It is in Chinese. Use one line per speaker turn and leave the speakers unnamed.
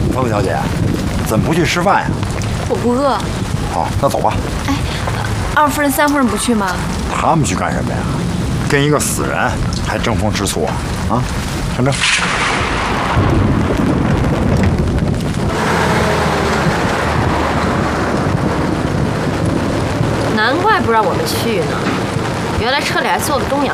风小姐，怎么不去吃饭呀？
我不饿。
好，那走吧。
哎，二夫人、三夫人不去吗？
他们去干什么呀？跟一个死人还争风吃醋啊？啊，看这。
难怪不让我们去呢，原来车里还坐了东阳